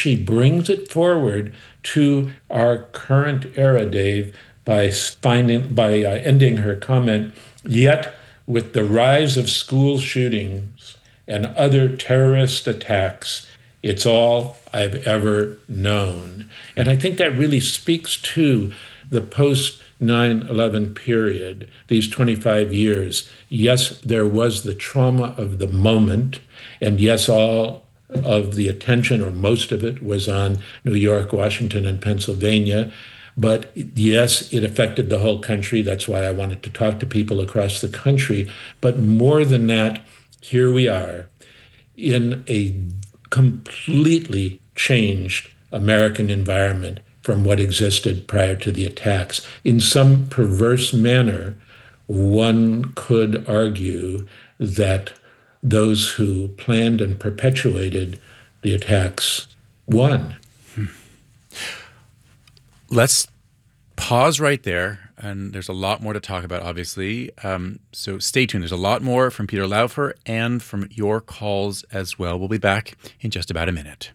she brings it forward to our current era, Dave, by ending her comment, yet with the rise of school shootings and other terrorist attacks, it's all I've ever known. And I think that really speaks to the post 9/11 period, these 25 years. Yes, there was the trauma of the moment, and yes, all of the attention, or most of it, was on New York, Washington, and Pennsylvania. But yes, it affected the whole country. That's why I wanted to talk to people across the country. But more than that, here we are in a completely changed American environment from what existed prior to the attacks. In some perverse manner, one could argue that those who planned and perpetuated the attacks won. Let's pause right there. And there's a lot more to talk about, obviously. So stay tuned. There's a lot more from Peter Laufer and from your calls as well. We'll be back in just about a minute.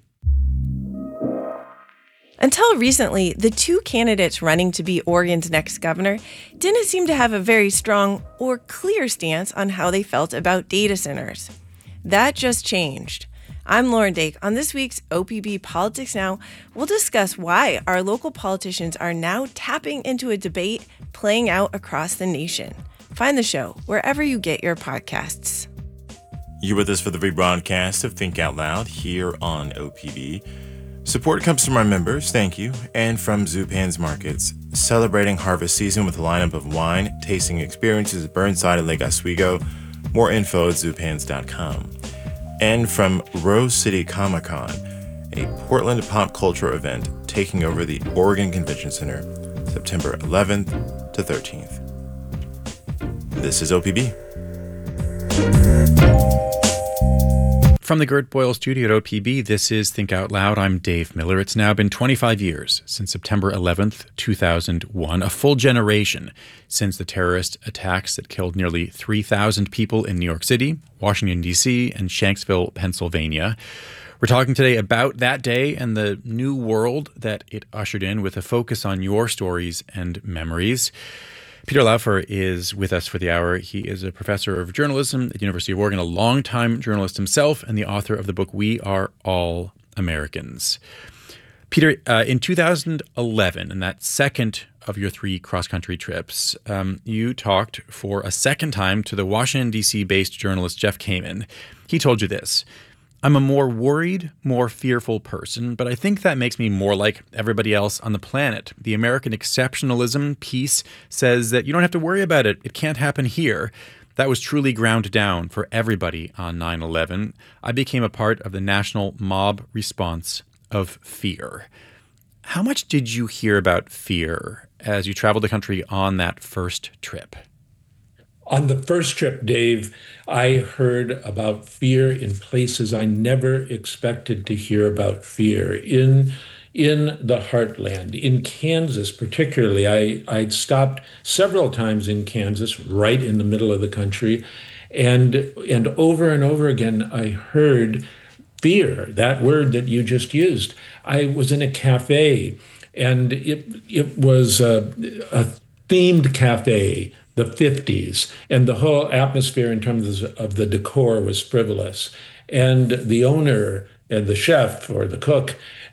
Until recently, the two candidates running to be Oregon's next governor didn't seem to have a very strong or clear stance on how they felt about data centers. That just changed. I'm Lauren Dake. On this week's OPB Politics Now, we'll discuss why our local politicians are now tapping into a debate playing out across the nation. Find the show wherever you get your podcasts. You're with us for the rebroadcast of Think Out Loud here on OPB. Support comes from our members, thank you, and from Zupan's Markets, celebrating harvest season with a lineup of wine, tasting experiences at Burnside and Lake Oswego. More info at zupans.com. And from Rose City Comic-Con, a Portland pop culture event taking over the Oregon Convention Center, September 11th to 13th. This is OPB. From the Gert Boyle studio at OPB, this is Think Out Loud. I'm Dave Miller. It's now been 25 years since September 11th, 2001, a full generation since the terrorist attacks that killed nearly 3,000 people in New York City, Washington, D.C., and Shanksville, Pennsylvania. We're talking today about that day and the new world that it ushered in, with a focus on your stories and memories. Peter Laufer is with us for the hour. He is a professor of journalism at the University of Oregon, a longtime journalist himself, and the author of the book We Are All Americans. Peter, in 2011, in that second of your three cross-country trips, you talked for a second time to the Washington, D.C.-based journalist Jeff Kamin. He told you this: "I'm a more worried, more fearful person, but I think that makes me more like everybody else on the planet. The American exceptionalism piece says that you don't have to worry about it. It can't happen here." That was truly ground down for everybody on 9/11. I became a part of the national mob response of fear. How much did you hear about fear as you traveled the country on that first trip? On the first trip, Dave, I heard about fear in places I never expected to hear about fear. In the heartland, in Kansas particularly, I'd stopped several times in Kansas, right in the middle of the country, and over again, I heard fear, that word that you just used. I was in a cafe, and it was a themed cafe, the 50s, and the whole atmosphere in terms of the decor was frivolous. And the owner and the chef or the cook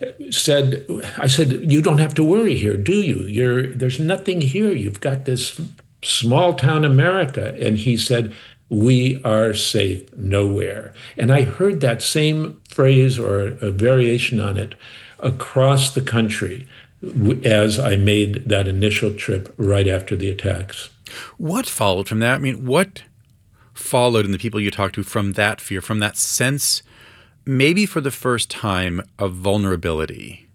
I said, "You don't have to worry here, do you? There's nothing here. You've got this small town America." And he said, "We are safe nowhere." And I heard that same phrase, or a variation on it, across the country as I made that initial trip right after the attacks. What followed from that? I mean, what followed in the people you talked to from that fear, from that sense, maybe for the first time, of vulnerability?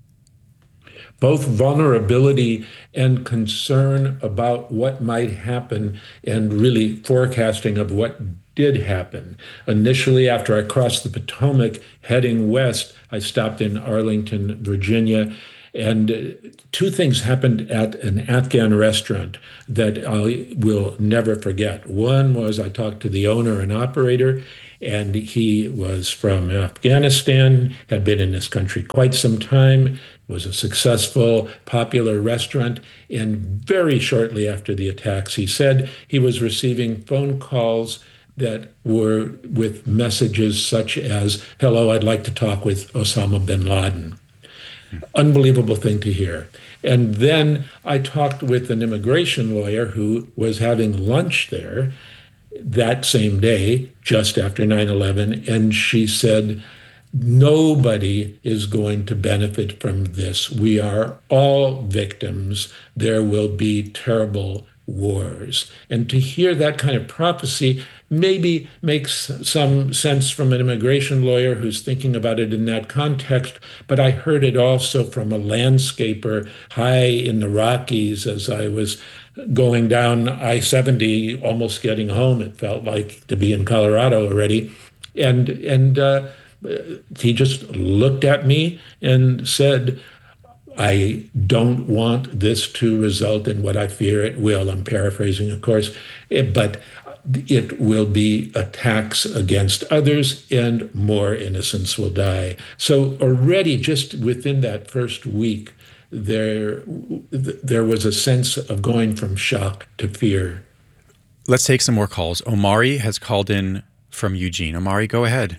Both vulnerability and concern about what might happen, and really forecasting of what did happen. Initially, after I crossed the Potomac heading west, I stopped in Arlington, Virginia. And two things happened at an Afghan restaurant that I will never forget. One was I talked to the owner and operator, and he was from Afghanistan, had been in this country quite some time, was a successful, popular restaurant. And very shortly after the attacks, he said he was receiving phone calls that were with messages such as, "Hello, I'd like to talk with Osama bin Laden." Unbelievable thing to hear. And then I talked with an immigration lawyer who was having lunch there that same day, just after 9/11, and she said, nobody is going to benefit from this. We are all victims. There will be terrible wars. And to hear that kind of prophecy maybe makes some sense from an immigration lawyer who's thinking about it in that context, but I heard it also from a landscaper high in the Rockies as I was going down I-70, almost getting home. It felt like to be in Colorado already. And he just looked at me and said, "I don't want this to result in what I fear it will." I'm paraphrasing, of course, but it will be attacks against others and more innocents will die. So already just within that first week, there was a sense of going from shock to fear. Let's take some more calls. Omari has called in from Eugene. Omari, go ahead.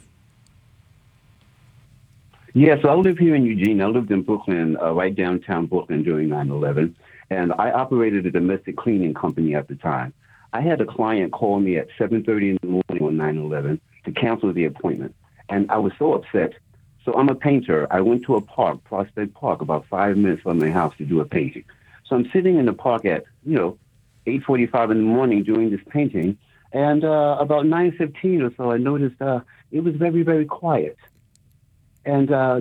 Yeah, so I live here in Eugene. I lived in Brooklyn, right downtown Brooklyn during 9/11, and I operated a domestic cleaning company at the time. I had a client call me at 7:30 in the morning on 9/11 to cancel the appointment, and I was so upset. So I'm a painter. I went to a park, Prospect Park, about 5 minutes from my house to do a painting. So I'm sitting in the park at, 8:45 in the morning doing this painting, and about 9:15 or so, I noticed it was very, very quiet. And there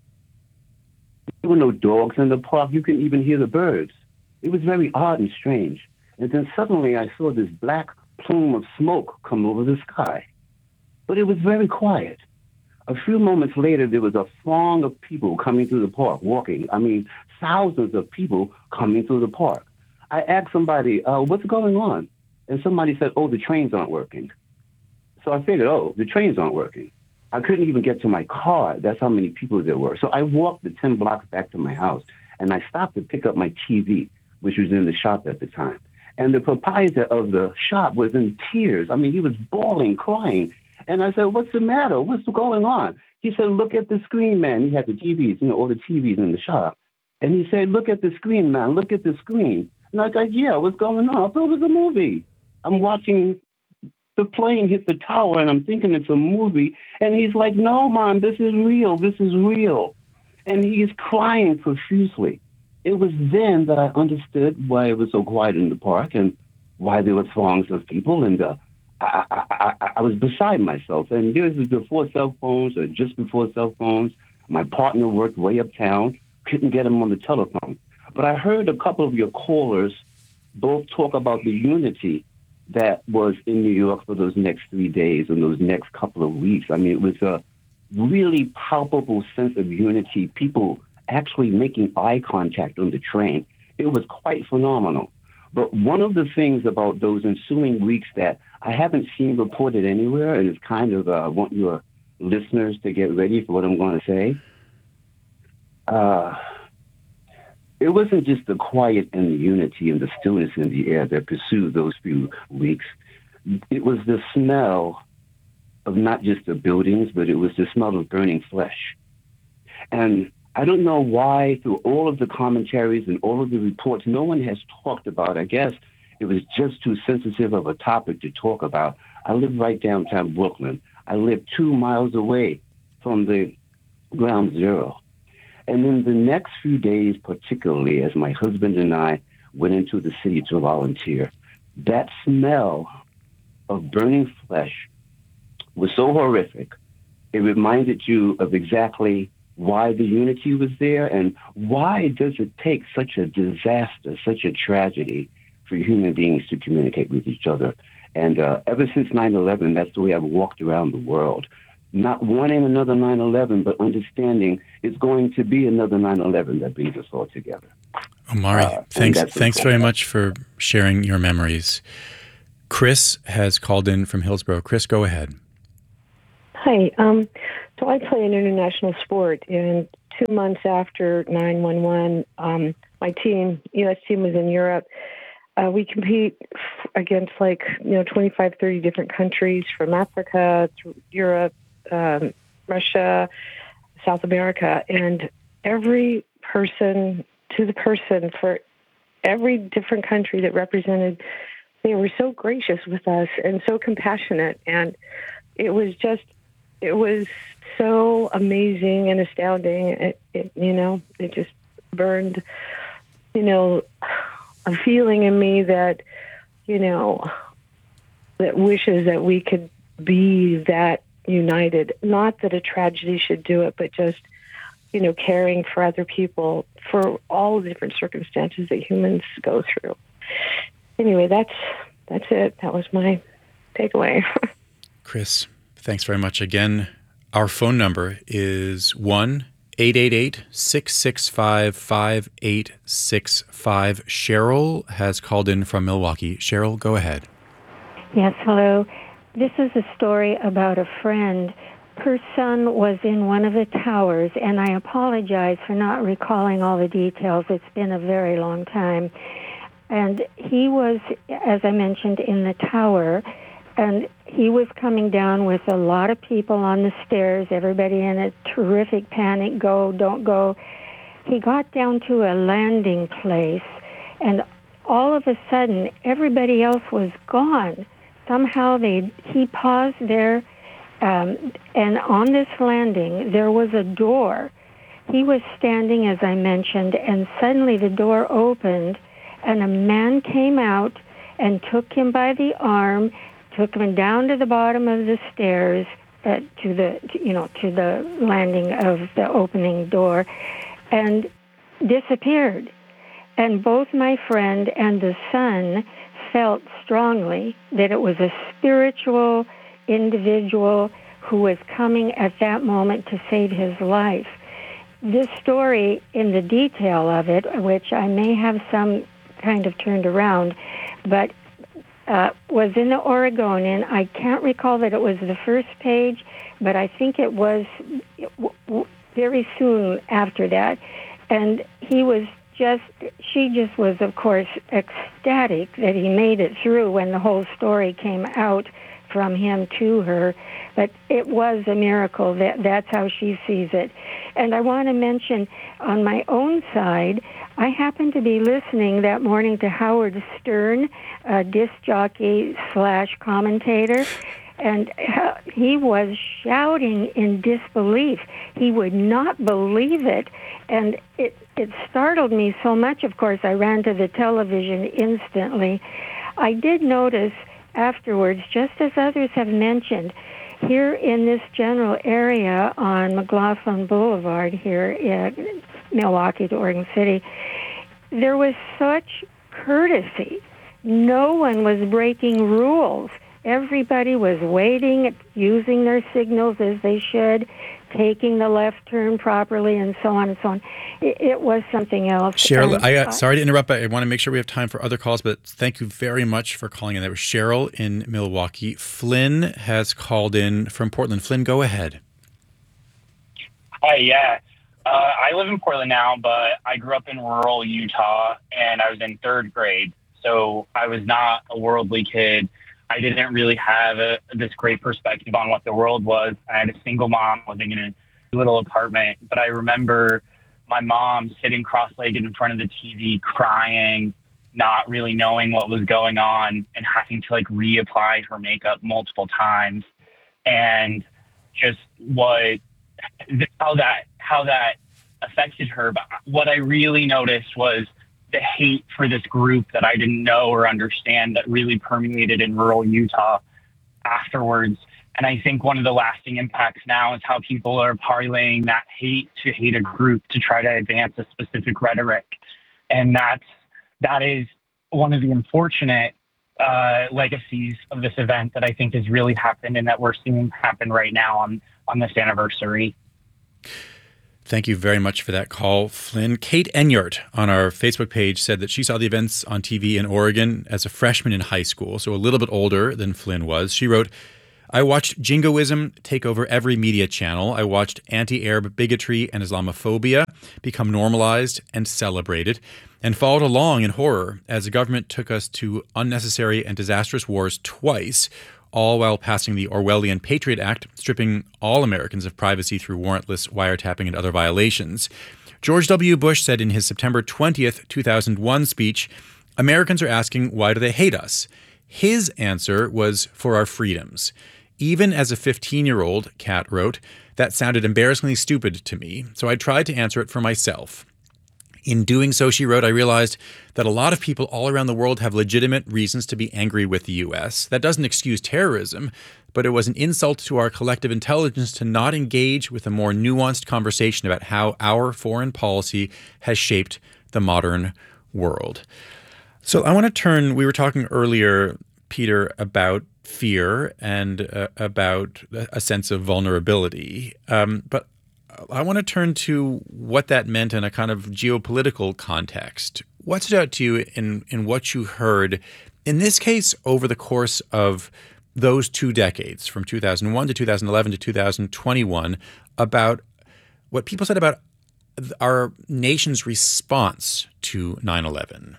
were no dogs in the park. You can even hear the birds. It was very odd and strange. And then suddenly I saw this black plume of smoke come over the sky. But it was very quiet. A few moments later, there was a throng of people coming through the park, walking. I mean, thousands of people coming through the park. I asked somebody, what's going on? And somebody said, oh, the trains aren't working. So I figured, the trains aren't working. I couldn't even get to my car. That's how many people there were. So I walked the 10 blocks back to my house, and I stopped to pick up my TV, which was in the shop at the time. And the proprietor of the shop was in tears. I mean, he was bawling, crying. And I said, what's the matter? What's going on? He said, look at the screen, man. He had the TVs, all the TVs in the shop. And he said, look at the screen, man. Look at the screen. And I was like, yeah, what's going on? I thought it was a movie. I'm watching the plane hit the tower, and I'm thinking it's a movie. And he's like, no, Mom, this is real. This is real. And he's crying profusely. It was then that I understood why it was so quiet in the park and why there were throngs of people. And I was beside myself. And this was before cell phones, or just before cell phones. My partner worked way uptown, couldn't get him on the telephone. But I heard a couple of your callers both talk about the unity that was in New York for those next 3 days and those next couple of weeks. I mean, it was a really palpable sense of unity, people actually making eye contact on the train. It was quite phenomenal. But one of the things about those ensuing weeks that I haven't seen reported anywhere, and it's kind of, I want your listeners to get ready for what I'm going to say. It wasn't just the quiet and the unity and the stillness in the air that pursued those few weeks. It was the smell of not just the buildings, but it was the smell of burning flesh. And I don't know why, through all of the commentaries and all of the reports, no one has talked about, I guess it was just too sensitive of a topic to talk about. I live right downtown Brooklyn. I live 2 miles away from the ground zero. And in the next few days, particularly as my husband and I went into the city to volunteer, that smell of burning flesh was so horrific. It reminded you of exactly why the unity was there and why does it take such a disaster, such a tragedy for human beings to communicate with each other. And ever since 9/11, that's the way I've walked around the world. Not wanting another 9/11, but understanding it's going to be another 9/11 that brings us all together. Omari, thanks very much for sharing your memories. Chris has called in from Hillsborough. Chris, go ahead. Hi. So I play an international sport, and 2 months after 9/11, my team, U.S. team, was in Europe. We compete against 25, 30 different countries from Africa to Europe, Russia, South America, and every person to the person for every different country that represented, they were so gracious with us and so compassionate. And it was so amazing and astounding. It just burned, a feeling in me that wishes that we could be that united. Not that a tragedy should do it, but just, caring for other people for all the different circumstances that humans go through. Anyway, that's it. That was my takeaway. Chris, thanks very much again. Our phone number is 1-888-665-5865. Cheryl has called in from Milwaukee. Cheryl, go ahead. Yes, hello. This is a story about a friend. Her son was in one of the towers, and I apologize for not recalling all the details. It's been a very long time. And he was, as I mentioned, in the tower, and he was coming down with a lot of people on the stairs, everybody in a terrific panic, go, don't go. He got down to a landing place, and all of a sudden, everybody else was gone. Somehow he paused there, and on this landing, there was a door. He was standing, as I mentioned, and suddenly the door opened, and a man came out and took him by the arm, took him down to the bottom of the stairs to the landing of the opening door, and disappeared. And both my friend and the son felt strongly that it was a spiritual individual who was coming at that moment to save his life. This story, in the detail of it, which I may have some kind of turned around, but was in the Oregonian. I can't recall that it was the first page, but I think it was very soon after that. And she just was, of course, ecstatic that he made it through when the whole story came out from him to her. But it was a miracle. That's how she sees it. And I want to mention, on my own side, I happened to be listening that morning to Howard Stern, a disc jockey / commentator, and he was shouting in disbelief. He would not believe it, and it startled me so much. Of course, I ran to the television instantly. I did notice afterwards, just as others have mentioned, here in this general area on McLaughlin Boulevard here in Milwaukee to Oregon City, there was such courtesy. No one was breaking rules. Everybody was waiting, using their signals as they should, taking the left turn properly, and so on and so on. It was something else. Cheryl, sorry to interrupt, but I want to make sure we have time for other calls, but thank you very much for calling in. That was Cheryl in Milwaukee. Flynn has called in from Portland. Flynn, go ahead. Hi, yeah. I live in Portland now, but I grew up in rural Utah, and I was in 3rd grade, so I was not a worldly kid. I didn't really have this great perspective on what the world was. I had a single mom living in a little apartment, but I remember my mom sitting cross-legged in front of the TV crying, not really knowing what was going on, and having to reapply her makeup multiple times, and just how that affected her. But what I really noticed was the hate for this group that I didn't know or understand that really permeated in rural Utah afterwards. And I think one of the lasting impacts now is how people are parlaying that hate to hate a group to try to advance a specific rhetoric. And that is one of the unfortunate legacies of this event that I think has really happened and that we're seeing happen right now on this anniversary. Thank you very much for that call, Flynn. Kate Enyart on our Facebook page said that she saw the events on TV in Oregon as a freshman in high school, so a little bit older than Flynn was. She wrote, I watched jingoism take over every media channel. I watched anti-Arab bigotry and Islamophobia become normalized and celebrated, and followed along in horror as the government took us to unnecessary and disastrous wars twice, all while passing the Orwellian Patriot Act, stripping all Americans of privacy through warrantless wiretapping and other violations. George W. Bush said in his September 20th, 2001 speech, "Americans are asking, why do they hate us?" His answer was for our freedoms. Even as a 15-year-old, Kat wrote, that sounded embarrassingly stupid to me, so I tried to answer it for myself. In doing so, she wrote, I realized that a lot of people all around the world have legitimate reasons to be angry with the U.S. That doesn't excuse terrorism, but it was an insult to our collective intelligence to not engage with a more nuanced conversation about how our foreign policy has shaped the modern world. So I want to turn, we were talking earlier, Peter, about fear and about a sense of vulnerability. But I want to turn to what that meant in a kind of geopolitical context. What stood out to you in what you heard, in this case, over the course of those 2 decades, from 2001 to 2011 to 2021, about what people said about our nation's response to 9/11?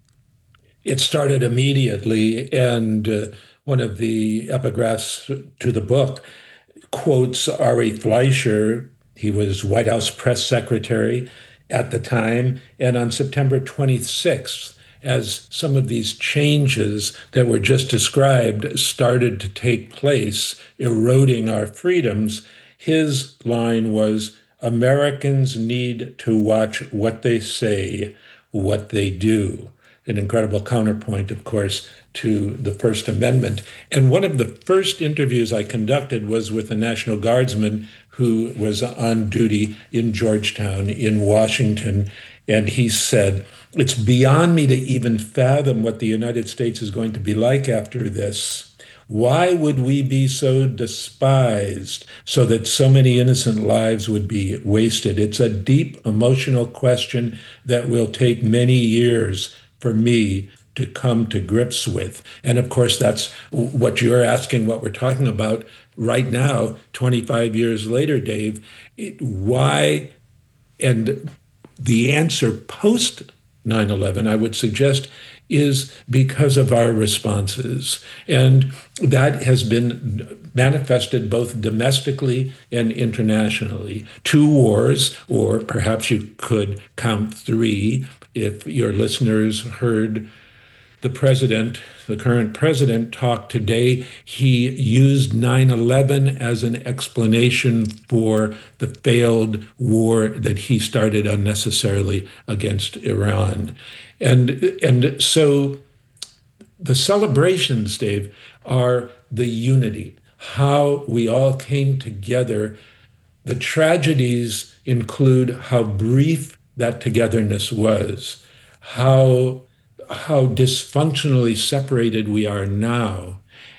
It started immediately, and one of the epigraphs to the book quotes Ari Fleischer. He was White House press secretary at the time, and on September 26th, as some of these changes that were just described started to take place, eroding our freedoms, his line was, "Americans need to watch what they say, what they do." An incredible counterpoint, of course, to the First Amendment. And one of the first interviews I conducted was with a National Guardsman who was on duty in Georgetown in Washington. And he said, "It's beyond me to even fathom what the United States is going to be like after this. Why would we be so despised so that so many innocent lives would be wasted? It's a deep emotional question that will take many years for me to come to grips with." And of course, that's what you're asking, what we're talking about right now, 25 years later, Dave. Why? And the answer post 9/11, I would suggest, is because of our responses. And that has been manifested both domestically and internationally. 2 wars, or perhaps you could count 3, if your listeners heard the current president, talk today. He used 9/11 as an explanation for the failed war that he started unnecessarily against Iran. And so the celebrations, Dave, are the unity, how we all came together. The tragedies include how brief that togetherness was, how dysfunctionally separated we are now,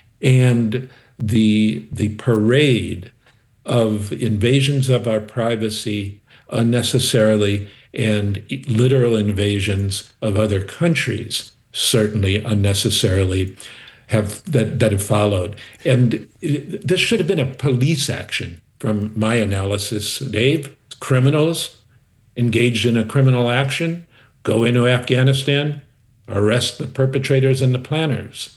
and the parade of invasions of our privacy unnecessarily, and literal invasions of other countries, certainly unnecessarily, that have followed. And this should have been a police action from my analysis, Dave. Criminals engaged in a criminal action, go into Afghanistan, arrest the perpetrators and the planners.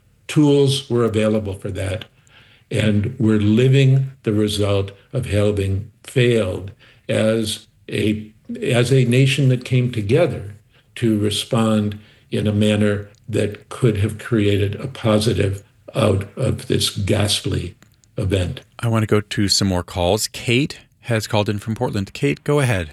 Tools were available for that. And we're living the result of having failed as a nation that came together to respond in a manner that could have created a positive out of this ghastly event. I want to go to some more calls. Kate has called in from Portland. Kate, go ahead.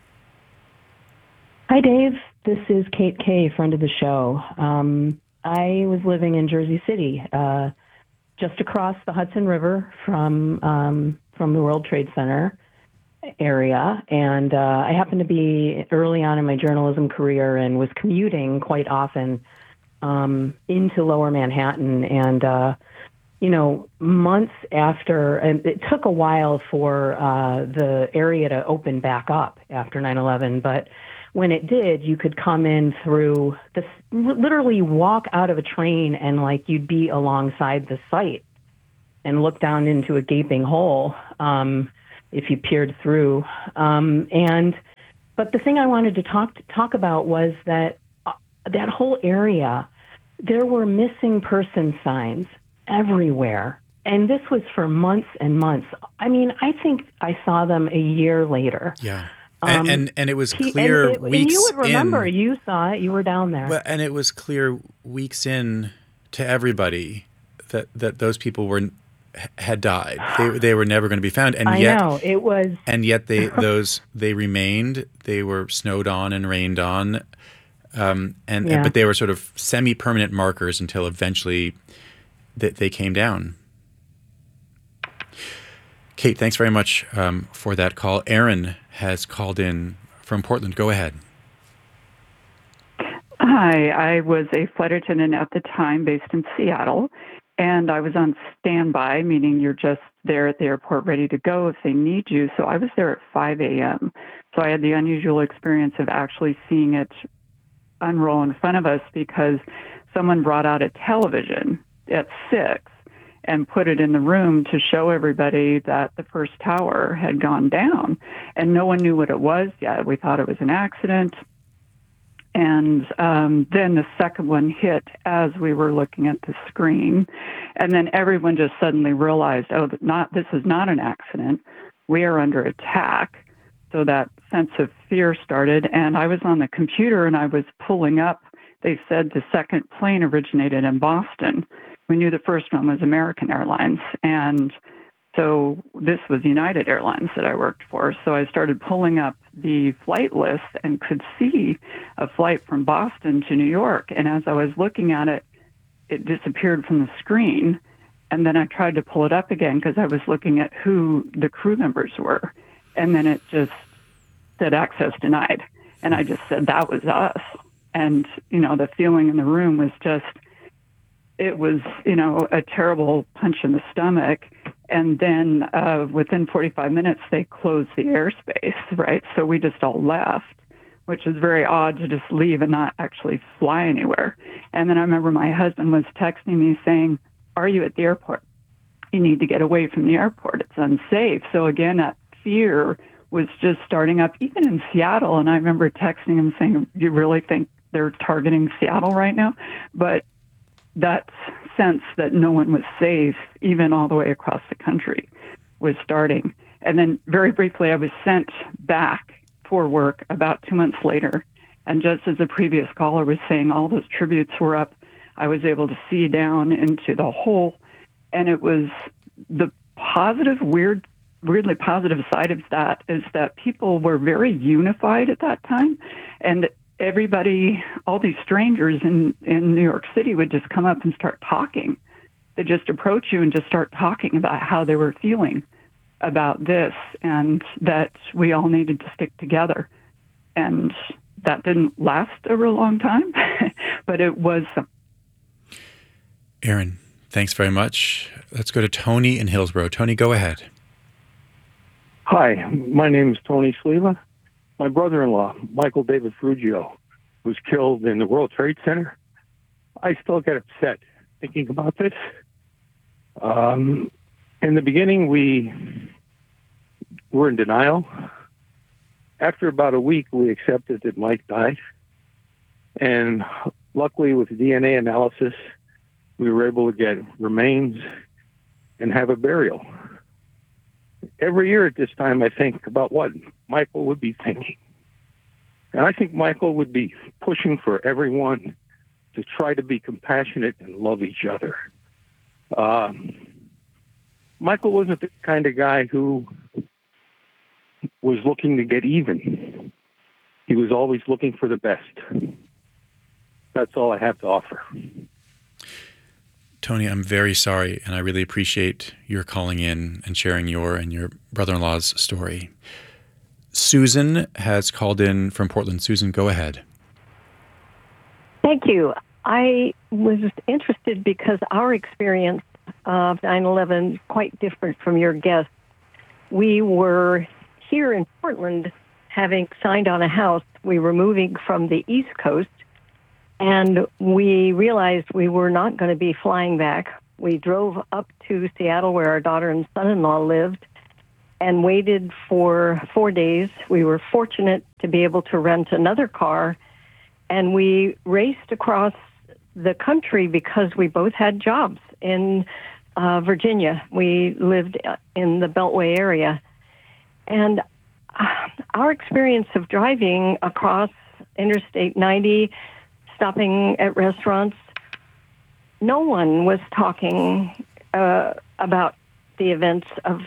Hi, Dave. This is Kate Kay, friend of the show. I was living in Jersey City, just across the Hudson River from the World Trade Center area, and I happened to be early on in my journalism career and was commuting quite often into Lower Manhattan, and months after, and it took a while for the area to open back up after 9/11, but when it did, you could come in through literally walk out of a train and you'd be alongside the site. and look down into a gaping hole if you peered through. But the thing I wanted to talk about was that that whole area, there were missing person signs everywhere. And this was for months and months. I mean, I think I saw them a year later. Yeah. And it was clear weeks in. And you would remember, you saw it, you were down there. Well, and it was clear weeks in to everybody that those people had died. They were never going to be found. And yet, I know, it was. And yet they remained. They were snowed on and rained on. But they were sort of semi-permanent markers until eventually they came down. Kate, thanks very much for that call. Aaron has called in from Portland. Go ahead. Hi, I was a flight attendant at the time based in Seattle, and I was on standby, meaning you're just there at the airport ready to go if they need you. So I was there at 5 a.m. So I had the unusual experience of actually seeing it unroll in front of us because someone brought out a television at 6 and put it in the room to show everybody that the first tower had gone down. And no one knew what it was yet. We thought it was an accident. And then the second one hit as we were looking at the screen. And then everyone just suddenly realized, this is not an accident. We are under attack. So that sense of fear started. And I was on the computer and I was pulling up. They said the second plane originated in Boston. We knew the first one was American Airlines. And so this was United Airlines that I worked for. So I started pulling up the flight list and could see a flight from Boston to New York. And as I was looking at it, it disappeared from the screen. And then I tried to pull it up again because I was looking at who the crew members were. And then it just said access denied. And I just said, that was us. And, the feeling in the room was just, it was, a terrible punch in the stomach. And then within 45 minutes, they closed the airspace, right? So we just all left, which is very odd to just leave and not actually fly anywhere. And then I remember my husband was texting me saying, are you at the airport? You need to get away from the airport. It's unsafe. So again, that fear was just starting up, even in Seattle. And I remember texting him saying, do you really think they're targeting Seattle right now? But that sense that no one was safe, even all the way across the country, was starting. And then very briefly, I was sent back for work about 2 months later. And just as the previous caller was saying, all those tributes were up. I was able to see down into the hole. And it was the positive, weirdly positive side of that is that people were very unified at that time. And everybody, all these strangers in New York City would just come up and start talking. They just approach you and just start talking about how they were feeling about this and that we all needed to stick together. And that didn't last a real long time, but it was. Aaron, thanks very much. Let's go to Tony in Hillsborough. Tony, go ahead. Hi, my name is Tony Sleva. My brother-in-law, Michael David Frugio, was killed in the World Trade Center. I still get upset thinking about this. In the beginning, we were in denial. After about a week, we accepted that Mike died. And luckily, with DNA analysis, we were able to get remains and have a burial. Every year at this time, I think about what Michael would be thinking. And I think Michael would be pushing for everyone to try to be compassionate and love each other. Michael wasn't the kind of guy who was looking to get even. He was always looking for the best. That's all I have to offer. Tony, I'm very sorry, and I really appreciate your calling in and sharing your and your brother-in-law's story. Susan has called in from Portland. Susan, go ahead. Thank you. I was interested because our experience of 9/11 is quite different from your guest. We were here in Portland having signed on a house. We were moving from the East Coast, and we realized we were not going to be flying back We drove up to Seattle where our daughter and son-in-law lived and waited for 4 days. We were fortunate to be able to rent another car, and we raced across the country because we both had jobs in Virginia. We lived in the Beltway area. And our experience of driving across Interstate 90, stopping at restaurants, no one was talking about the events of.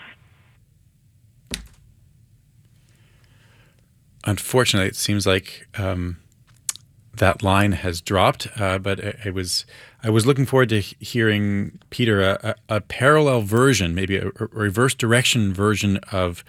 Unfortunately, it seems like that line has dropped. But I was looking forward to hearing, Peter, a parallel version, maybe a reverse direction version of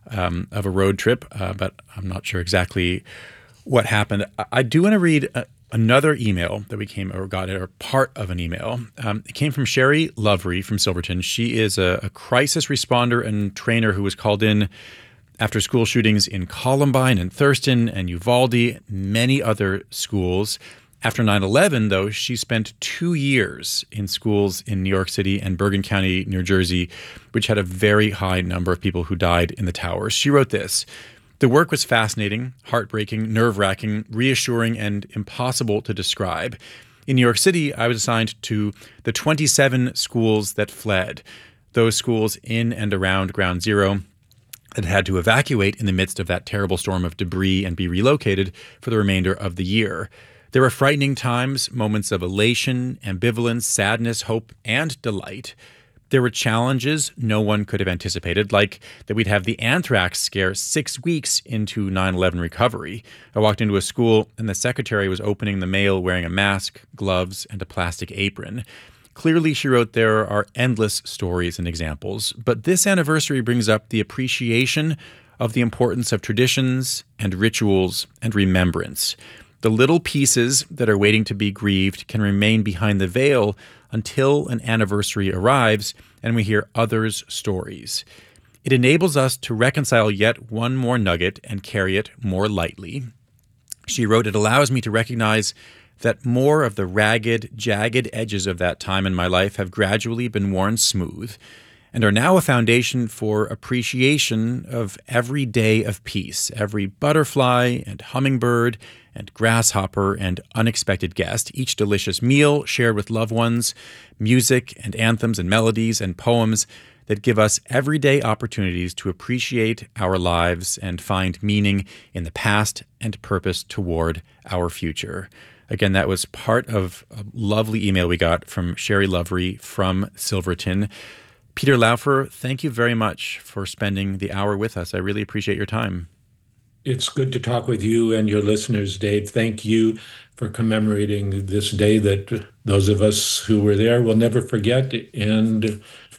a road trip. But I'm not sure exactly what happened. I do want to read another email that we got, or part of an email. It came from Sherry Lovery from Silverton. She is a crisis responder and trainer who was called in after school shootings in Columbine and Thurston and Uvalde, many other schools. After 9/11, though, she spent 2 years in schools in New York City and Bergen County, New Jersey, which had a very high number of people who died in the towers. She wrote this: "The work was fascinating, heartbreaking, nerve-wracking, reassuring, and impossible to describe. In New York City, I was assigned to the 27 schools that fled, those schools in and around Ground Zero that had to evacuate in the midst of that terrible storm of debris and be relocated for the remainder of the year. There were frightening times, moments of elation, ambivalence, sadness, hope, and delight. There were challenges no one could have anticipated, like that we'd have the anthrax scare 6 weeks into 9/11 recovery. I walked into a school and the secretary was opening the mail wearing a mask, gloves, and a plastic apron. Clearly," she wrote, "there are endless stories and examples, but this anniversary brings up the appreciation of the importance of traditions and rituals and remembrance. The little pieces that are waiting to be grieved can remain behind the veil until an anniversary arrives and we hear others' stories. It enables us to reconcile yet one more nugget and carry it more lightly." She wrote, "It allows me to recognize that more of the ragged, jagged edges of that time in my life have gradually been worn smooth and are now a foundation for appreciation of every day of peace, every butterfly and hummingbird and grasshopper and unexpected guest, each delicious meal shared with loved ones, music and anthems and melodies and poems that give us everyday opportunities to appreciate our lives and find meaning in the past and purpose toward our future." Again, that was part of a lovely email we got from Sherry Lovery from Silverton. Peter Laufer, thank you very much for spending the hour with us. I really appreciate your time. It's good to talk with you and your listeners, Dave. Thank you for commemorating this day that those of us who were there will never forget, and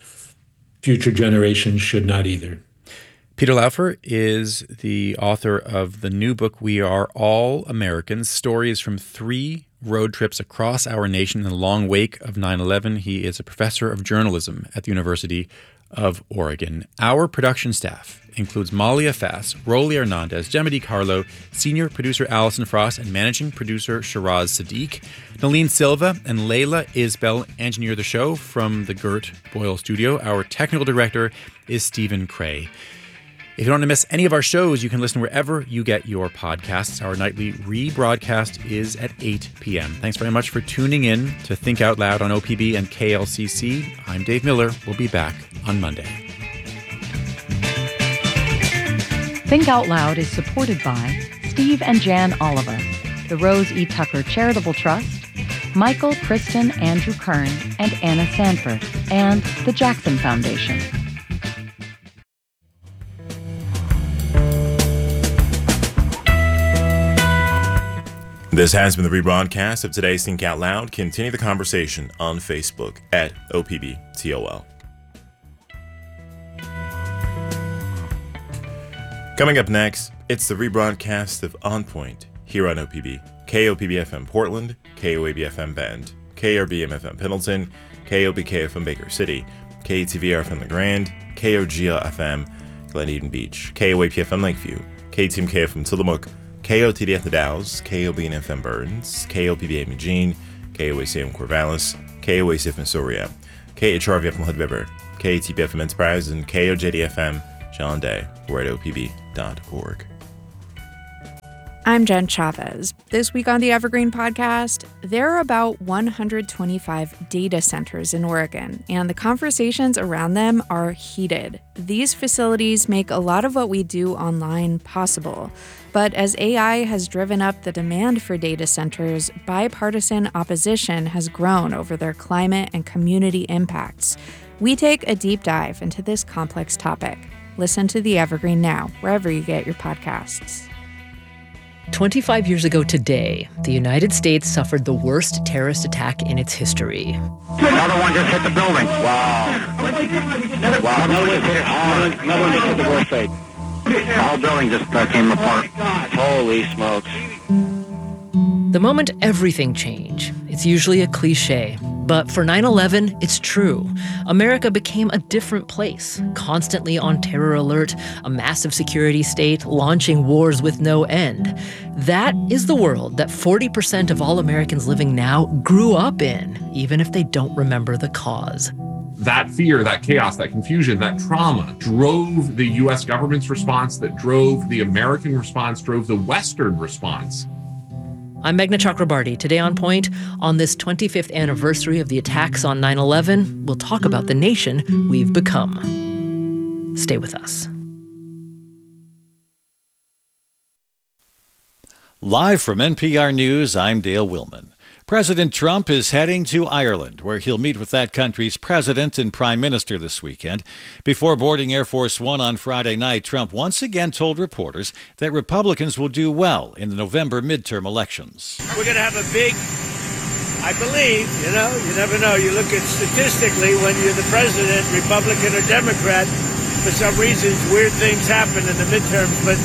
future generations should not either. Peter Laufer is the author of the new book, We Are All Americans, Stories from 3 Road Trips Across Our Nation in the Long Wake of 9/11. He is a professor of journalism at the University of Oregon. Our production staff includes Malia Fass, Rolly Hernandez, Gemma DiCarlo, senior producer Allison Frost, and managing producer Shiraz Sadiq. Nalene Silva and Layla Isbell engineer the show from the Gert Boyle studio. Our technical director is Stephen Cray. If you don't want to miss any of our shows, you can listen wherever you get your podcasts. Our nightly rebroadcast is at 8 p.m. Thanks very much for tuning in to Think Out Loud on OPB and KLCC. I'm Dave Miller. We'll be back on Monday. Think Out Loud is supported by Steve and Jan Oliver, the Rose E. Tucker Charitable Trust, Michael, Kristen, Andrew Kern, and Anna Sanford, and the Jackson Foundation. This has been the rebroadcast of today's Think Out Loud. Continue the conversation on Facebook at OPBTOL. Coming up next, it's the rebroadcast of On Point here on OPB. KOPB-FM Portland, KOAB-FM Bend, KRBM-FM Pendleton, KOBK-FM Baker City, KTVR-FM The Grand, KOGL-FM Glen Eden Beach, KOAP-FM Lakeview, KTMK-FM Tillamook, KOTD-FM The Dalles, KOBN-FM Burns, KOPB-AM Eugene, KOAC-FM Corvallis, KOAC-FM Soria, KHRV FM Hood River, KATP FM Enterprise, and KOJD FM John Day. We're at opb.org. I'm Jen Chavez. This week on the Evergreen Podcast, there are about 125 data centers in Oregon, and the conversations around them are heated. These facilities make a lot of what we do online possible. But as AI has driven up the demand for data centers, bipartisan opposition has grown over their climate and community impacts. We take a deep dive into this complex topic. Listen to the Evergreen now, wherever you get your podcasts. 25 years ago today, the United States suffered the worst terrorist attack in its history. Another one just hit the building. Wow. Another one hit it hard. Another one just hit the World Trade. The whole building just came apart. Holy smokes. The moment everything changed, it's usually a cliche, but for 9/11, it's true. America became a different place, constantly on terror alert, a massive security state, launching wars with no end. That is the world that 40% of all Americans living now grew up in, even if they don't remember the cause. That fear, that chaos, that confusion, that trauma drove the U.S. government's response, that drove the American response, drove the Western response. I'm Meghna Chakrabarty. Today on Point, on this 25th anniversary of the attacks on 9/11, we'll talk about the nation we've become. Stay with us. Live from NPR News, I'm Dale Willman. President Trump is heading to Ireland, where he'll meet with that country's president and prime minister this weekend. Before boarding Air Force One on Friday night, Trump once again told reporters that Republicans will do well in the November midterm elections. We're going to have a big, I believe, you never know. You look at statistically, when you're the president, Republican or Democrat, for some reasons, weird things happen in the midterms, but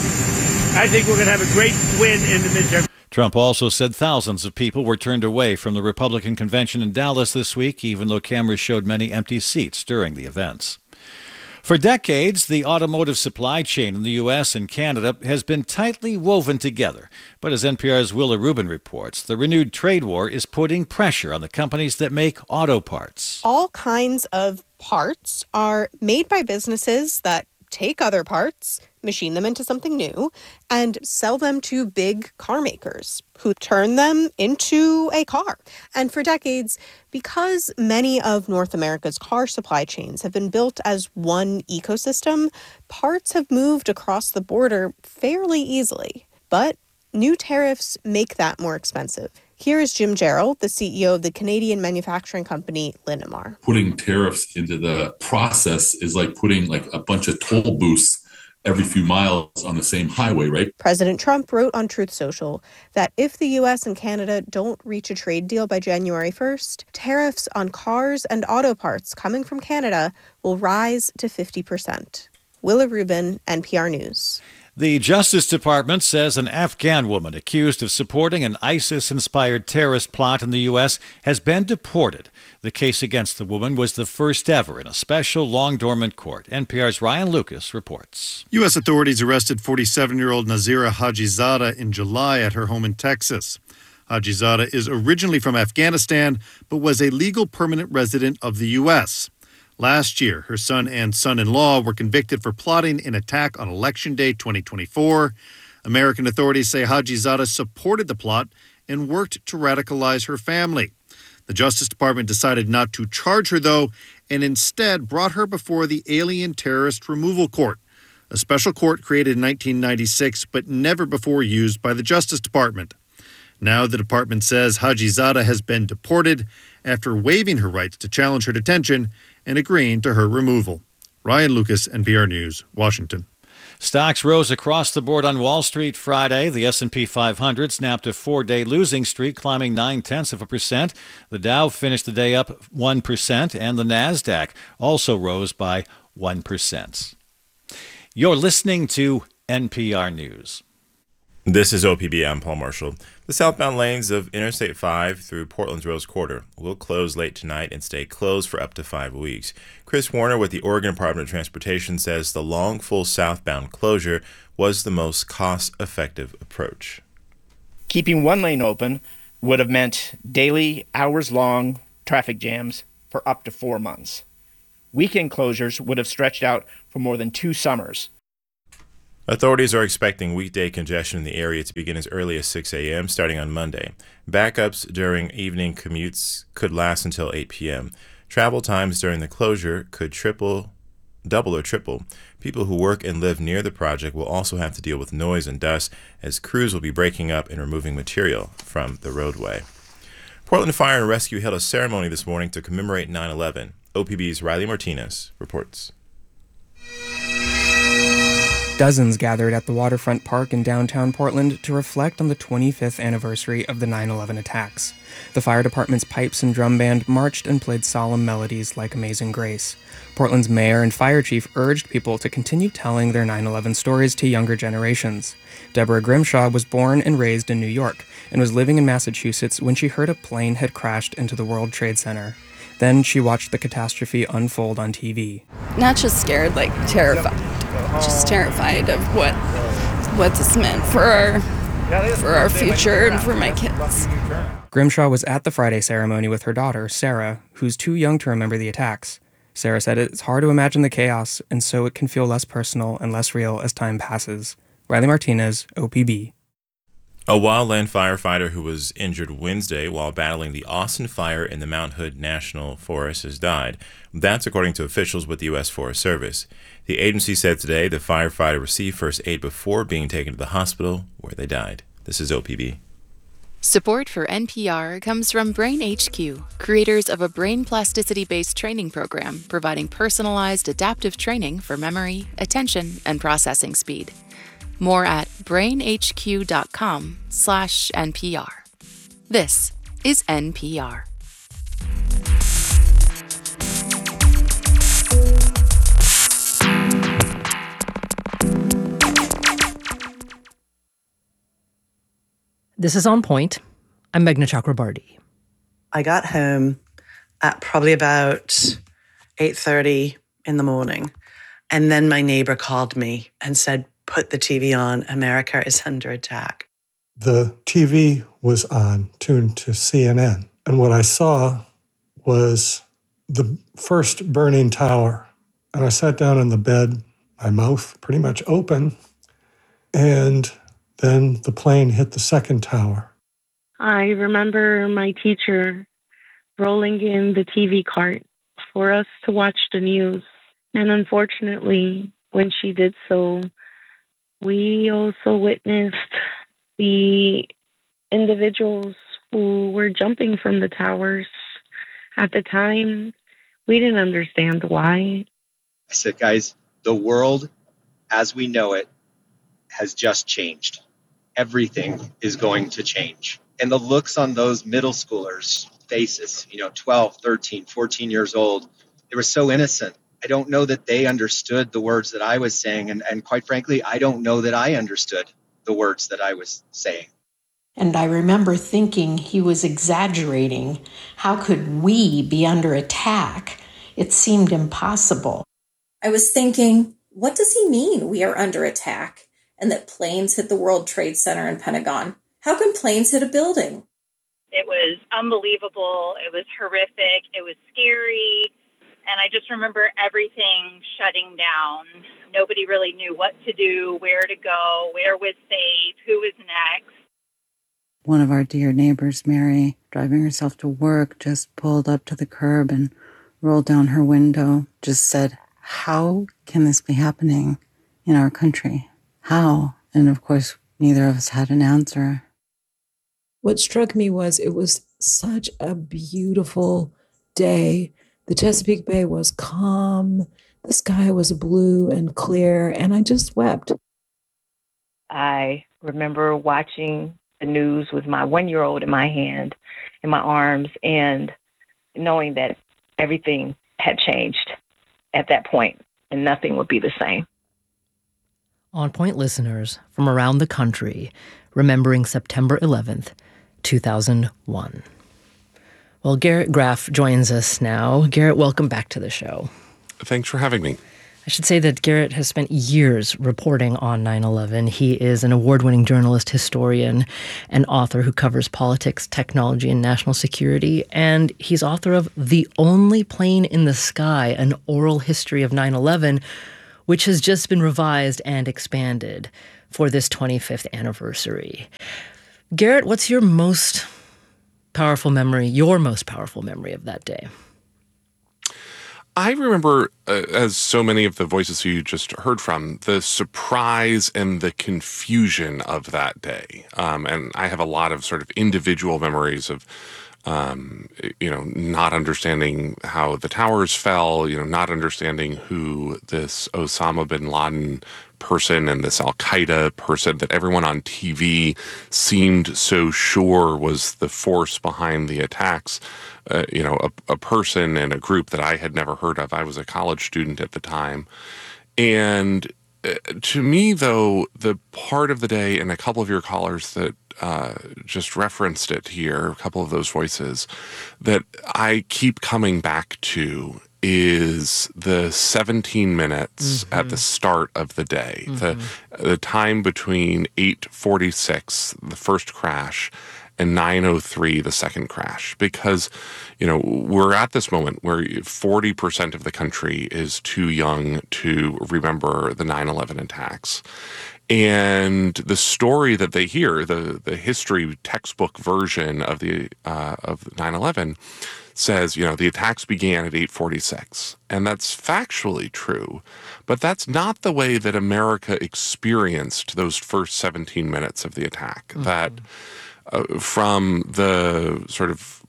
I think we're going to have a great win in the midterm. Trump also said thousands of people were turned away from the Republican convention in Dallas this week, even though cameras showed many empty seats during the events. For decades, the automotive supply chain in the U.S. and Canada has been tightly woven together. But as NPR's Willa Rubin reports, the renewed trade war is putting pressure on the companies that make auto parts. All kinds of parts are made by businesses that take other parts, machine them into something new, and sell them to big car makers who turn them into a car. And for decades, because many of North America's car supply chains have been built as one ecosystem, parts have moved across the border fairly easily. But new tariffs make that more expensive. Here is Jim Jarrell, the CEO of the Canadian manufacturing company Linamar. Putting tariffs into the process is like putting a bunch of toll booths every few miles on the same highway, right? President Trump wrote on Truth Social that if the U.S. and Canada don't reach a trade deal by January 1st, tariffs on cars and auto parts coming from Canada will rise to 50%. Willa Rubin, NPR News. The Justice Department says an Afghan woman accused of supporting an ISIS-inspired terrorist plot in the U.S. has been deported. The case against the woman was the first ever in a special long-dormant court. NPR's Ryan Lucas reports. U.S. authorities arrested 47-year-old Nazira Hajizadeh in July at her home in Texas. Hajizadeh is originally from Afghanistan, but was a legal permanent resident of the U.S. Last year, her son and son-in-law were convicted for plotting an attack on Election Day 2024. American authorities say Hajizadeh supported the plot and worked to radicalize her family. The Justice Department decided not to charge her, though, and instead brought her before the Alien Terrorist Removal Court, a special court created in 1996 but never before used by the Justice Department. Now the department says Hajizadeh has been deported after waiving her rights to challenge her detention and agreeing to her removal. Ryan Lucas, NPR News, Washington. Stocks rose across the board on Wall Street Friday. The S&P 500 snapped a four-day losing streak, climbing 0.9%. The Dow finished the day up 1%, and the Nasdaq also rose by 1%. You're listening to NPR News. This is OPB. I'm Paul Marshall. The southbound lanes of Interstate 5 through Portland's Rose Quarter will close late tonight and stay closed for up to 5 weeks. Chris Warner with the Oregon Department of Transportation says the long, full southbound closure was the most cost-effective approach. Keeping one lane open would have meant daily, hours-long traffic jams for up to 4 months. Weekend closures would have stretched out for more than 2 summers. Authorities are expecting weekday congestion in the area to begin as early as 6 a.m. starting on Monday. Backups during evening commutes could last until 8 p.m. Travel times during the closure could double or triple. People who work and live near the project will also have to deal with noise and dust as crews will be breaking up and removing material from the roadway. Portland Fire and Rescue held a ceremony this morning to commemorate 9/11. OPB's Riley Martinez reports. Dozens gathered at the Waterfront Park in downtown Portland to reflect on the 25th anniversary of the 9/11 attacks. The fire department's pipes and drum band marched and played solemn melodies like Amazing Grace. Portland's mayor and fire chief urged people to continue telling their 9/11 stories to younger generations. Deborah Grimshaw was born and raised in New York and was living in Massachusetts when she heard a plane had crashed into the World Trade Center. Then she watched the catastrophe unfold on TV. Not just scared, like terrified. Just terrified of what this meant for our future and for my kids. Grimshaw was at the Friday ceremony with her daughter, Sarah, who's too young to remember the attacks. Sarah said it's hard to imagine the chaos, and so it can feel less personal and less real as time passes. Riley Martinez, OPB. A wildland firefighter who was injured Wednesday while battling the Austin fire in the Mount Hood National Forest has died. That's according to officials with the U.S. Forest Service. The agency said today the firefighter received first aid before being taken to the hospital where they died. This is OPB. Support for NPR comes from Brain HQ, creators of a brain plasticity-based training program providing personalized adaptive training for memory, attention, and processing speed. More at brainhq.com/NPR. This is NPR. This is On Point. I'm Meghna Chakrabarty. I got home at probably about 8:30 in the morning, and then my neighbor called me and said, "Put the TV on. America is under attack." The TV was on, tuned to CNN. And what I saw was the first burning tower. And I sat down in the bed, my mouth pretty much open. And then the plane hit the second tower. I remember my teacher rolling in the TV cart for us to watch the news. And unfortunately, when she did so, we also witnessed the individuals who were jumping from the towers. At the time, we didn't understand why. I said, guys, the world as we know it has just changed. Everything is going to change. And the looks on those middle schoolers' faces, 12, 13, 14 years old, they were so innocent. I don't know that they understood the words that I was saying. And quite frankly, I don't know that I understood the words that I was saying. And I remember thinking he was exaggerating. How could we be under attack? It seemed impossible. I was thinking, what does he mean we are under attack and that planes hit the World Trade Center and Pentagon? How can planes hit a building? It was unbelievable. It was horrific. It was scary. And I just remember everything shutting down. Nobody really knew what to do, where to go, where was safe, who was next. One of our dear neighbors, Mary, driving herself to work, just pulled up to the curb and rolled down her window, just said, "How can this be happening in our country? How?" And of course, neither of us had an answer. What struck me was it was such a beautiful day. The Chesapeake Bay was calm. The sky was blue and clear, and I just wept. I remember watching the news with my 1-year-old in my hand, in my arms, and knowing that everything had changed at that point and nothing would be the same. On Point listeners from around the country remembering September 11th, 2001. Well, Garrett Graff joins us now. Garrett, welcome back to the show. Thanks for having me. I should say that Garrett has spent years reporting on 9/11. He is an award-winning journalist, historian, and author who covers politics, technology, and national security. And he's author of The Only Plane in the Sky, an oral history of 9/11, which has just been revised and expanded for this 25th anniversary. Garrett, what's your most powerful memory of that day? I remember, as so many of the voices you just heard from, the surprise and the confusion of that day. And I have a lot of sort of individual memories of, not understanding how the towers fell, not understanding who this Osama bin Laden person and this Al-Qaeda person that everyone on TV seemed so sure was the force behind the attacks. A person and a group that I had never heard of. I was a college student at the time. And to me, though, the part of the day, and a couple of your callers that just referenced it here, a couple of those voices, that I keep coming back to is the 17 minutes at the start of the day, the time between 8:46, the first crash, and 9:03, the second crash, because, we're at this moment where 40% of the country is too young to remember the 9/11 attacks. And the story that they hear, the history textbook version of of 9/11 says, the attacks began at 8:46. And that's factually true. But that's not the way that America experienced those first 17 minutes of the attack. That from the sort of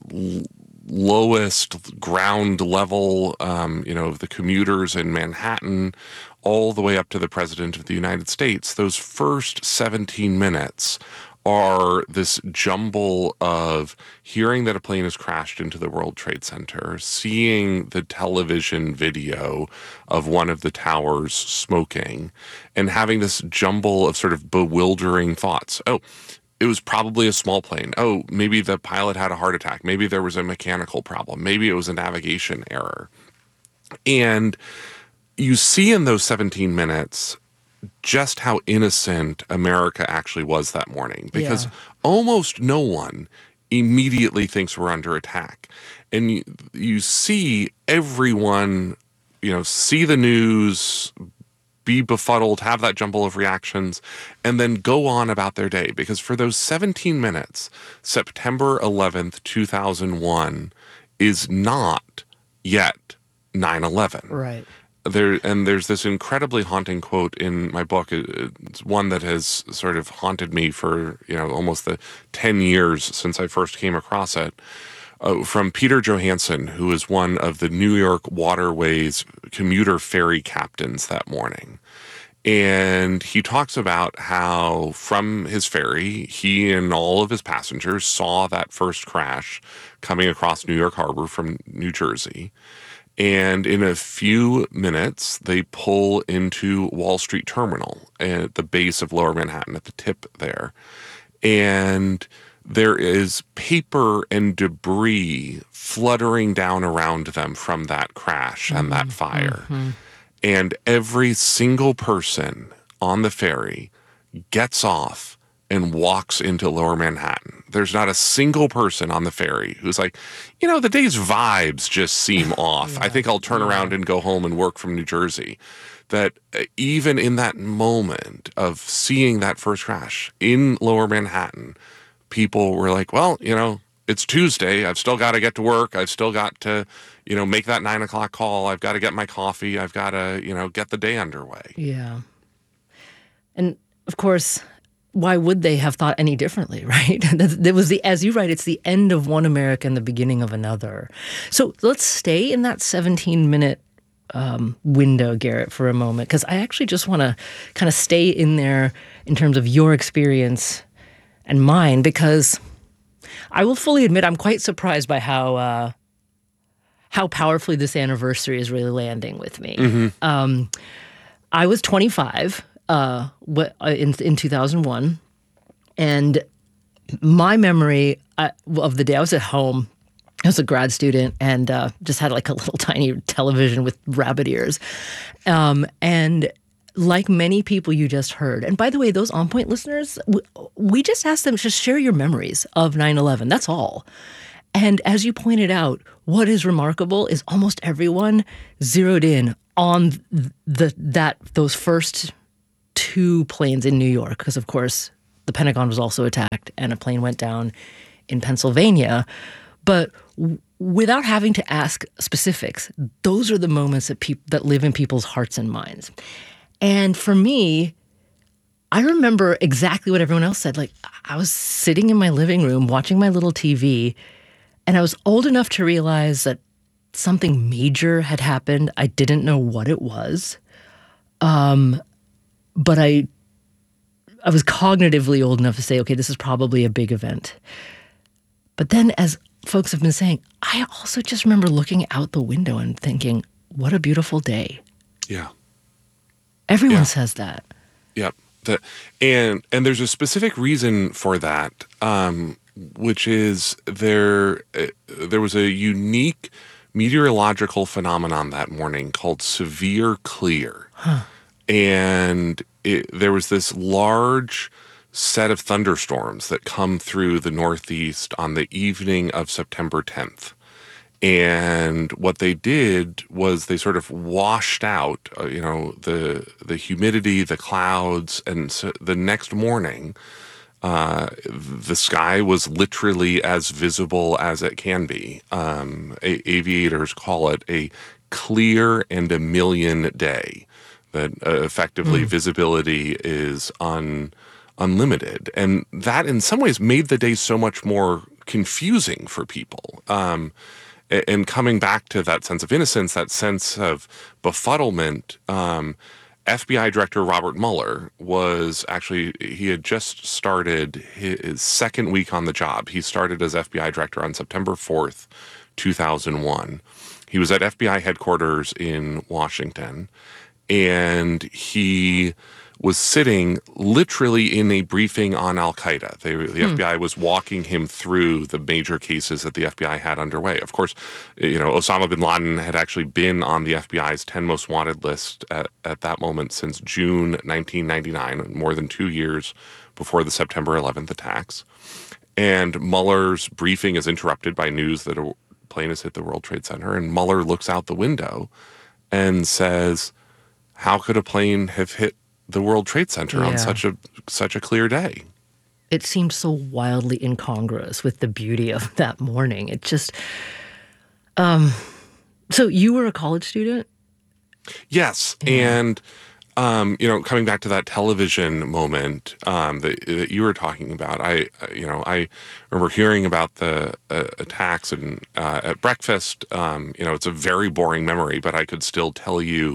lowest ground level, the commuters in Manhattan, all the way up to the President of the United States, those first 17 minutes are this jumble of hearing that a plane has crashed into the World Trade Center, seeing the television video of one of the towers smoking, and having this jumble of sort of bewildering thoughts. Oh, it was probably a small plane. Oh, maybe the pilot had a heart attack. Maybe there was a mechanical problem. Maybe it was a navigation error. And you see in those 17 minutes just how innocent America actually was that morning, because almost no one immediately thinks we're under attack. And you see everyone, see the news, be befuddled, have that jumble of reactions, and then go on about their day. Because for those 17 minutes, September 11th, 2001 is not yet 9/11. Right. There's this incredibly haunting quote in my book. It's one that has sort of haunted me for, almost the 10 years since I first came across it. From Peter Johansson, who was one of the New York Waterways commuter ferry captains that morning. And he talks about how from his ferry, he and all of his passengers saw that first crash coming across New York Harbor from New Jersey. And in a few minutes, they pull into Wall Street Terminal at the base of Lower Manhattan, at the tip there. And there is paper and debris fluttering down around them from that crash and that fire. And every single person on the ferry gets off and walks into Lower Manhattan. There's not a single person on the ferry who's like, the day's vibes just seem off. I think I'll turn around and go home and work from New Jersey. That even in that moment of seeing that first crash in Lower Manhattan, people were like, well, it's Tuesday. I've still got to get to work. I've still got to, make that 9 o'clock call. I've got to get my coffee. I've got to, get the day underway. Yeah. And of course, why would they have thought any differently, right? There was as you write, it's the end of one America and the beginning of another. So let's stay in that 17-minute window, Garrett, for a moment, because I actually just want to kind of stay in there in terms of your experience and mine, because I will fully admit I'm quite surprised by how powerfully this anniversary is really landing with me. I was 25 in 2001, and my memory of the day, I was at home I was a grad student and just had like a little tiny television with rabbit ears. And like many people you just heard, and by the way, those On Point listeners, we just asked them to share your memories of 9/11. That's all. And as you pointed out, what is remarkable is almost everyone zeroed in on those first 2 planes in New York, because of course the Pentagon was also attacked and a plane went down in Pennsylvania. But without having to ask specifics, those are the moments that live in people's hearts and minds. And for me, I remember exactly what everyone else said. Like, I was sitting in my living room watching my little TV, and I was old enough to realize that something major had happened. I didn't know what it was. But I was cognitively old enough to say, okay, this is probably a big event. But then, as folks have been saying, I also just remember looking out the window and thinking, what a beautiful day. Yeah. Everyone says that. Yep. And there's a specific reason for that, which is there was a unique meteorological phenomenon that morning called severe clear. Huh. And there was this large set of thunderstorms that come through the Northeast on the evening of September 10th. And what they did was they sort of washed out, the humidity, the clouds, and so the next morning, the sky was literally as visible as it can be. Aviators call it a clear and a million day. That effectively visibility is unlimited. And that in some ways made the day so much more confusing for people. And coming back to that sense of innocence, that sense of befuddlement, FBI Director Robert Mueller he had just started his second week on the job. He started as FBI Director on September 4th, 2001. He was at FBI headquarters in Washington, and he was sitting literally in a briefing on Al-Qaeda. The FBI was walking him through the major cases that the FBI had underway. Of course, Osama bin Laden had actually been on the FBI's 10 most wanted list at that moment since June 1999, more than 2 years before the September 11th attacks. And Mueller's briefing is interrupted by news that a plane has hit the World Trade Center, and Mueller looks out the window and says, how could a plane have hit the World Trade Center on such a clear day? It seemed so wildly incongruous with the beauty of that morning. It just, so you were a college student? Yes. And, coming back to that television moment that you were talking about, I remember hearing about the attacks and at breakfast. It's a very boring memory, but I could still tell you,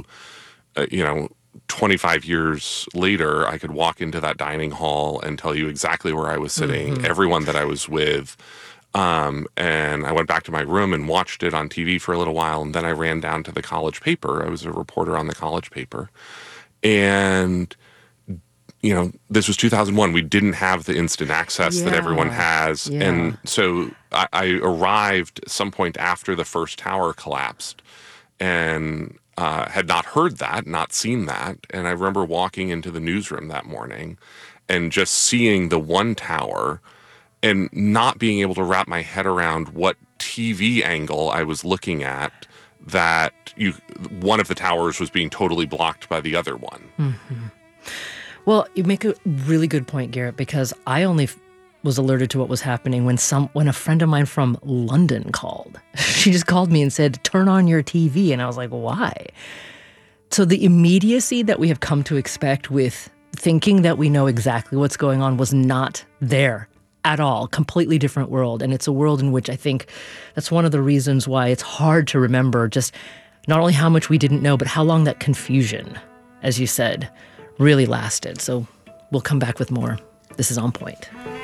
25 years later, I could walk into that dining hall and tell you exactly where I was sitting, everyone that I was with. And I went back to my room and watched it on TV for a little while. And then I ran down to the college paper. I was a reporter on the college paper. And, this was 2001. We didn't have the instant access that everyone has. Yeah. And so I arrived at some point after the first tower collapsed and had not heard that, not seen that. And I remember walking into the newsroom that morning and just seeing the one tower and not being able to wrap my head around what TV angle I was looking at, that one of the towers was being totally blocked by the other one. Mm-hmm. Well, you make a really good point, Garrett, because I only was alerted to what was happening when a friend of mine from London called. She just called me and said, turn on your TV. And I was like, why? So the immediacy that we have come to expect with thinking that we know exactly what's going on was not there at all. Completely different world. And it's a world in which I think that's one of the reasons why it's hard to remember just not only how much we didn't know, but how long that confusion, as you said, really lasted. So we'll come back with more. This is On Point.